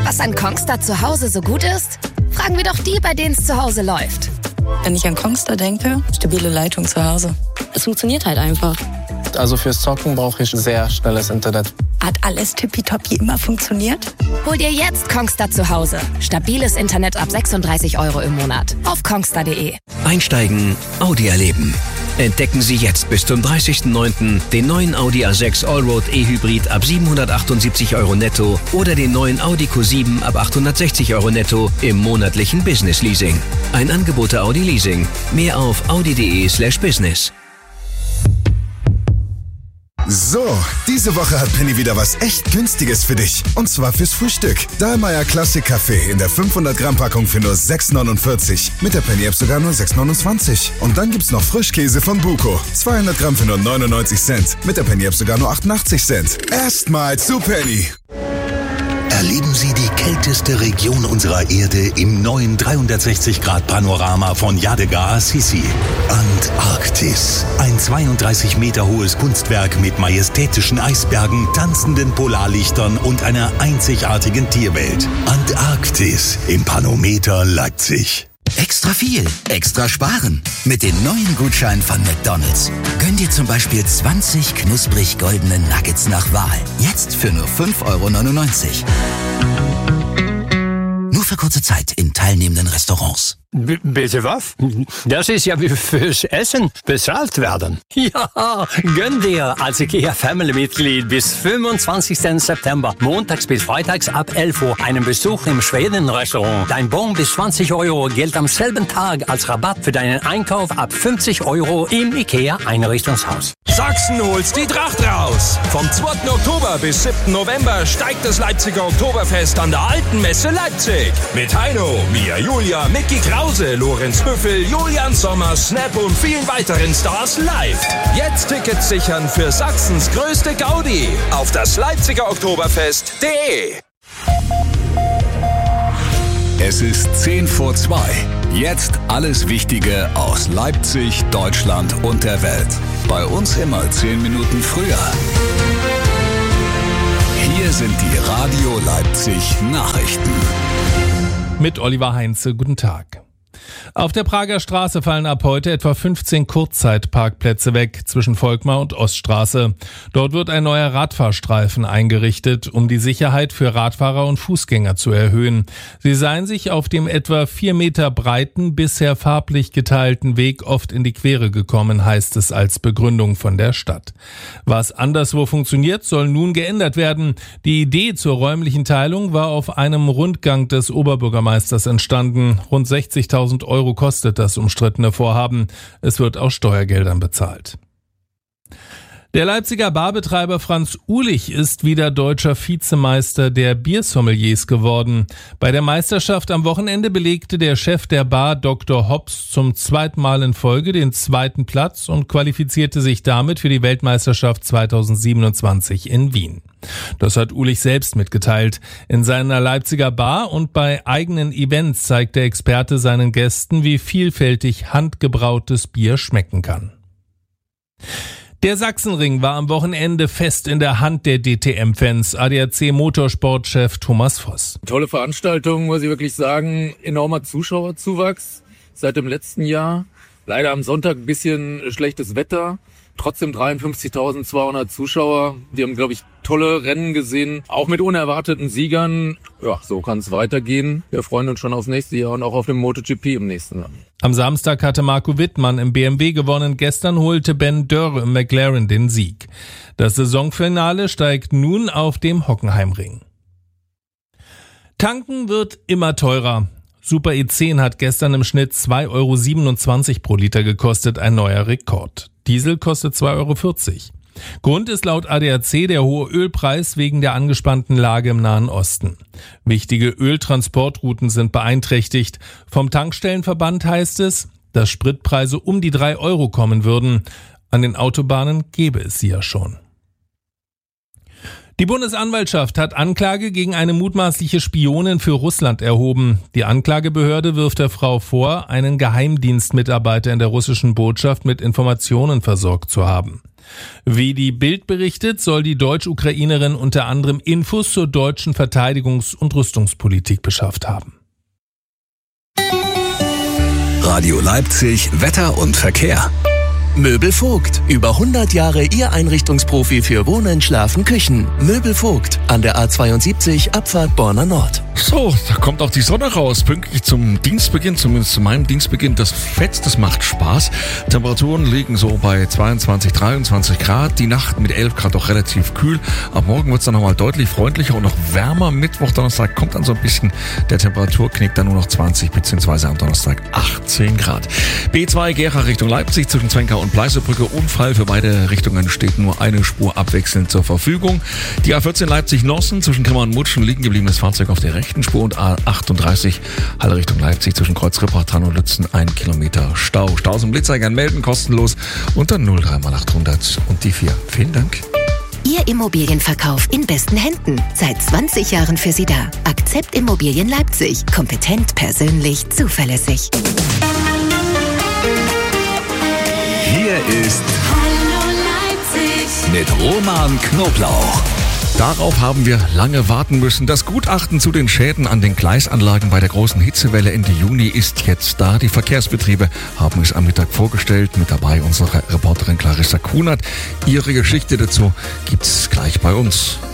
Was an Kongstar zu Hause so gut ist? Fragen wir doch die, bei denen es zu Hause läuft. Wenn ich an Kongstar denke, stabile Leitung zu Hause. Es funktioniert halt einfach. Also fürs Zocken brauche ich sehr schnelles Internet. Hat alles tippitoppi immer funktioniert? Hol dir jetzt Kongstar zu Hause. Stabiles Internet ab 36 € im Monat. Auf kongstar.de. Einsteigen, Audi erleben. Entdecken Sie jetzt bis zum 30.09. den neuen Audi A6 Allroad E-Hybrid ab 778 € netto oder den neuen Audi Q7 ab 860 € netto im monatlichen Business Leasing. Ein Angebot der Audi Leasing. Mehr auf audi.de/business. So, diese Woche hat Penny wieder was echt Günstiges für dich. Und zwar fürs Frühstück. Dahlmeier Classic Kaffee in der 500-Gramm-Packung für nur 6,49. Mit der Penny-App sogar nur 6,29. Und dann gibt's noch Frischkäse von Buko. 200 Gramm für nur 99 Cent. Mit der Penny-App sogar nur 88 Cent. Erstmal zu Penny. Erleben Sie die kälteste Region unserer Erde im neuen 360-Grad-Panorama von Yadega Assisi. Antarktis. Ein 32 Meter hohes Kunstwerk mit majestätischen Eisbergen, tanzenden Polarlichtern und einer einzigartigen Tierwelt. Antarktis im Panometer Leipzig. Extra viel, extra sparen. Mit den neuen Gutscheinen von McDonald's. Gönn dir zum Beispiel 20 knusprig goldene Nuggets nach Wahl. Jetzt für nur 5,99 €. Nur für kurze Zeit in teilnehmenden Restaurants. Bitte was? Das ist ja wie fürs Essen bezahlt werden. Ja, gönn dir als IKEA-Family-Mitglied bis 25. September, montags bis freitags ab 11 Uhr, einen Besuch im Schweden-Restaurant. Dein Bon bis 20 € gilt am selben Tag als Rabatt für deinen Einkauf ab 50 € im IKEA-Einrichtungshaus. Sachsen holt's die Tracht raus. Vom 2. Oktober bis 7. November steigt das Leipziger Oktoberfest an der Alten Messe Leipzig. Mit Heino, Mia Julia, Micky Krause, Lorenz Büffel, Julian Sommer, Snap und vielen weiteren Stars live. Jetzt Tickets sichern für Sachsens größte Gaudi auf das Leipziger Oktoberfest.de. Es ist 1:10. Jetzt alles Wichtige aus Leipzig, Deutschland und der Welt. Bei uns immer 10 Minuten früher. Hier sind die Radio Leipzig Nachrichten. Mit Oliver Heinze, guten Tag. Auf der Prager Straße fallen ab heute etwa 15 Kurzzeitparkplätze weg zwischen Volkmar und Oststraße. Dort wird ein neuer Radfahrstreifen eingerichtet, um die Sicherheit für Radfahrer und Fußgänger zu erhöhen. Sie seien sich auf dem etwa 4 Meter breiten, bisher farblich geteilten Weg oft in die Quere gekommen, heißt es als Begründung von der Stadt. Was anderswo funktioniert, soll nun geändert werden. Die Idee zur räumlichen Teilung war auf einem Rundgang des Oberbürgermeisters entstanden. Rund 60.000 € kostet das umstrittene Vorhaben. Es wird aus Steuergeldern bezahlt. Der Leipziger Barbetreiber Franz Uhlich ist wieder deutscher Vizemeister der Biersommeliers geworden. Bei der Meisterschaft am Wochenende belegte der Chef der Bar Dr. Hobbs zum 2. Mal in Folge den 2. Platz und qualifizierte sich damit für die Weltmeisterschaft 2027 in Wien. Das hat Uhlich selbst mitgeteilt. In seiner Leipziger Bar und bei eigenen Events zeigt der Experte seinen Gästen, wie vielfältig handgebrautes Bier schmecken kann. Der Sachsenring war am Wochenende fest in der Hand der DTM-Fans. ADAC-Motorsportchef Thomas Voss. Tolle Veranstaltung, muss ich wirklich sagen. Enormer Zuschauerzuwachs seit dem letzten Jahr. Leider am Sonntag ein bisschen schlechtes Wetter. Trotzdem 53.200 Zuschauer. Die haben, glaube ich, tolle Rennen gesehen, auch mit unerwarteten Siegern. Ja, so kann es weitergehen. Wir freuen uns schon aufs nächste Jahr und auch auf den MotoGP im nächsten Jahr. Am Samstag hatte Marco Wittmann im BMW gewonnen. Gestern holte Ben Dörr im McLaren den Sieg. Das Saisonfinale steigt nun auf dem Hockenheimring. Tanken wird immer teurer. Super E10 hat gestern im Schnitt 2,27 € pro Liter gekostet, ein neuer Rekord. Diesel kostet 2,40 €. Grund ist laut ADAC der hohe Ölpreis wegen der angespannten Lage im Nahen Osten. Wichtige Öltransportrouten sind beeinträchtigt. Vom Tankstellenverband heißt es, dass Spritpreise um die 3 € kommen würden. An den Autobahnen gäbe es sie ja schon. Die Bundesanwaltschaft hat Anklage gegen eine mutmaßliche Spionin für Russland erhoben. Die Anklagebehörde wirft der Frau vor, einen Geheimdienstmitarbeiter in der russischen Botschaft mit Informationen versorgt zu haben. Wie die Bild berichtet, soll die Deutsch-Ukrainerin unter anderem Infos zur deutschen Verteidigungs- und Rüstungspolitik beschafft haben. Radio Leipzig, Wetter und Verkehr. Möbel Vogt. Über 100 Jahre Ihr Einrichtungsprofi für Wohnen, Schlafen, Küchen. Möbel Vogt. An der A72 Abfahrt Borna Nord. So, da kommt auch die Sonne raus. Pünktlich zum Dienstbeginn, zumindest zu meinem Dienstbeginn. Das fetzt, das macht Spaß. Temperaturen liegen so bei 22, 23 Grad. Die Nacht mit 11 Grad auch relativ kühl. Ab morgen wird es dann nochmal deutlich freundlicher und noch wärmer. Mittwoch, Donnerstag kommt dann so ein bisschen der Temperaturknick, dann nur noch 20 bzw. am Donnerstag 18 Grad. B2 Gera Richtung Leipzig zwischen Zwenker und Pleißebrücke. Unfall, für beide Richtungen steht nur eine Spur abwechselnd zur Verfügung. Die A14 Leipzig-Nossen zwischen Grimma und Mutschen liegen gebliebenes Fahrzeug auf der rechten Spur und A38 Halle Richtung Leipzig zwischen Kreuz Rippach-Thann und Lützen 1 Kilometer Stau. Staus und Blitzer melden, kostenlos unter 03800 und die 4. Vielen Dank. Ihr Immobilienverkauf in besten Händen. Seit 20 Jahren für Sie da. Akzept Immobilien Leipzig. Kompetent, persönlich, zuverlässig. Hier ist Hallo Leipzig mit Roman Knoblauch. Darauf haben wir lange warten müssen. Das Gutachten zu den Schäden an den Gleisanlagen bei der großen Hitzewelle Ende Juni ist jetzt da. Die Verkehrsbetriebe haben es am Mittag vorgestellt. Mit dabei unsere Reporterin Clarissa Kunert. Ihre Geschichte dazu gibt's gleich bei uns.